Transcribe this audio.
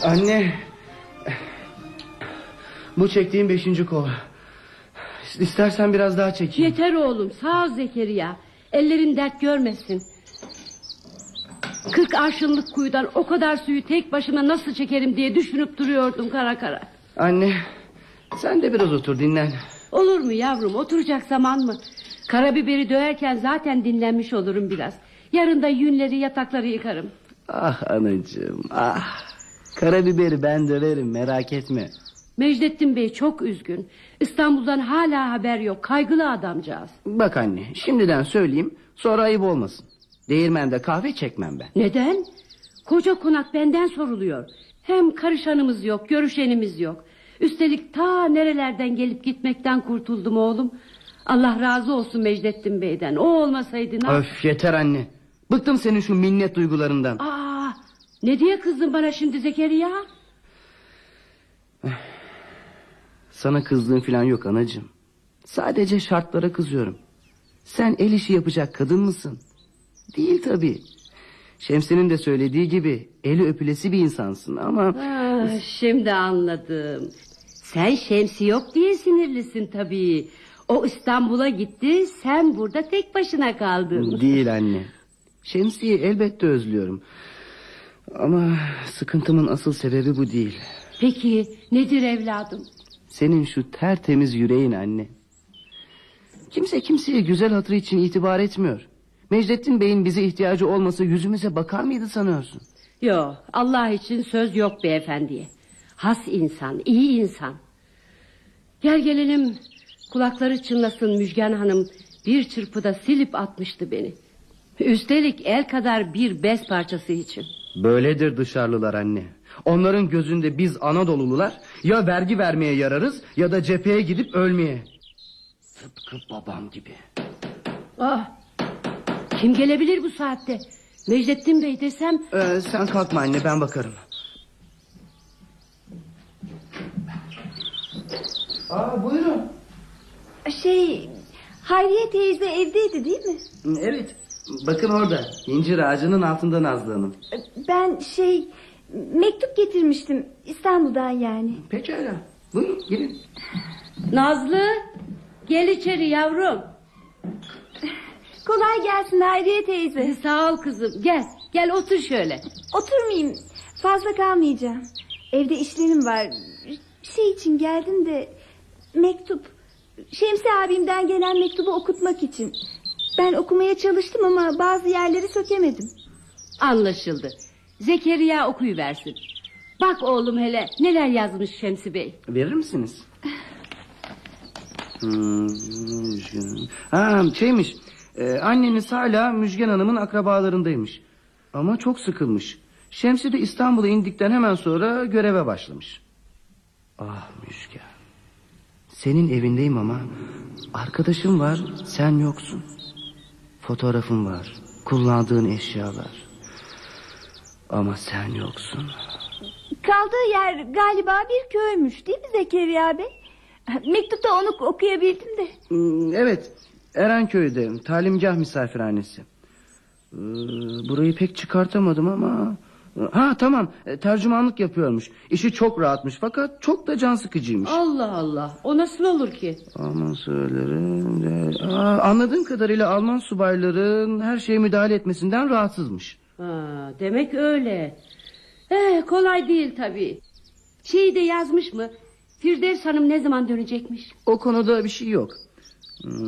Anne, bu çektiğim 5. kova. İstersen biraz daha çekeyim. Yeter oğlum, sağ ol Zekeriya. Ellerin dert görmesin. 40 arşınlık kuyudan o kadar suyu tek başıma nasıl çekerim diye düşünüp duruyordum kara kara. Anne, sen de biraz otur, dinlen. Olur mu yavrum, oturacak zaman mı? Karabiberi döverken zaten dinlenmiş olurum biraz. Yarın da yünleri, yatakları yıkarım. Ah anacığım, ah. Karabiberi ben döverim, merak etme. Mecdettin Bey çok üzgün. İstanbul'dan hala haber yok. Kaygılı adamcağız. Bak anne, şimdiden söyleyeyim, sonra ayıp olmasın. Değirmende kahve çekmem ben. Neden? Koca konak benden soruluyor. Hem karışanımız yok, görüşenimiz yok. Üstelik ta nerelerden gelip gitmekten kurtuldum oğlum. Allah razı olsun Mecdettin Bey'den. O olmasaydı ne... Öf, yeter anne. Bıktım senin şu minnet duygularından. Aa, ne diye kızdın bana şimdi Zekeriya? Sana kızdığım falan yok anacığım. Sadece şartlara kızıyorum. Sen el işi yapacak kadın mısın? Değil tabii. Şemsi'nin de söylediği gibi eli öpülesi bir insansın ama... Şimdi anladım. Sen Şemsi yok diye sinirlisin tabii. O İstanbul'a gitti, sen burada tek başına kaldın. Değil anne. Şemsi'yi elbette özlüyorum. Ama sıkıntımın asıl sebebi bu değil. Peki nedir evladım? Senin şu tertemiz yüreğin anne. Kimse kimseye güzel hatırı için itibar etmiyor. Mecdettin Bey'in bize ihtiyacı olmasa yüzümüze bakar mıydı sanıyorsun? Yok, Allah için söz yok beyefendiye. Has insan, iyi insan. Gel gelelim, kulakları çınlasın Müjgan Hanım. Bir çırpıda silip atmıştı beni. Üstelik el kadar bir bez parçası için. Böyledir dışarılılar anne. Onların gözünde biz Anadolulular ya vergi vermeye yararız ya da cepheye gidip ölmeye. Tıpkı babam gibi. Ah, kim gelebilir bu saatte? Mecdettin Bey desem... Sen kalkma anne, ben bakarım. Buyurun. Hayriye teyze evdeydi değil mi? Evet, bakın orada, incir ağacının altında Nazlı Hanım. Ben mektup getirmiştim İstanbul'dan yani. Pekala, buyurun girin. Nazlı, gel içeri yavrum. Kolay gelsin Hayriye teyze. Sağ ol kızım, gel otur şöyle. Oturmayayım, fazla kalmayacağım. Evde işlerim var. Şey için geldim de... Mektup. Şemsi abimden gelen mektubu okutmak için. Ben okumaya çalıştım ama bazı yerleri sökemedim. Anlaşıldı. Zekeriya okuyuversin. Bak oğlum hele neler yazmış Şemsi Bey. Verir misiniz? Şeymiş... anneniz hala Müjgan Hanım'ın akrabalarındaymış. Ama çok sıkılmış. Şemsi de İstanbul'a indikten hemen sonra göreve başlamış. Ah Müjgan. Senin evindeyim ama arkadaşım var, sen yoksun. Fotoğrafın var, kullandığın eşyalar. Ama sen yoksun. Kaldığı yer galiba bir köymüş değil mi Zekeriya Bey? Mektupta onu okuyabildim de. Evet, Erenköy'de talimgah misafirhanesi. Burayı pek çıkartamadım ama... tamam, tercümanlık yapıyormuş. İşi çok rahatmış fakat çok da can sıkıcıymış. Allah Allah, o nasıl olur ki? Alman subayları... anladığım kadarıyla Alman subayların her şeye müdahale etmesinden rahatsızmış. Demek öyle. Kolay değil tabii. Şeyi de yazmış mı? Firdevs Hanım ne zaman dönecekmiş? O konuda bir şey yok.